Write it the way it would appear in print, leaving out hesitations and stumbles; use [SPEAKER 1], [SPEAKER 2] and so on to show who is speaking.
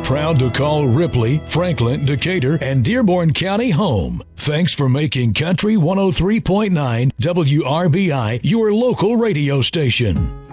[SPEAKER 1] proud to call Ripley, Franklin, Decatur, and Dearborn County home. Thanks for making Country 103.9 WRBI your local radio station.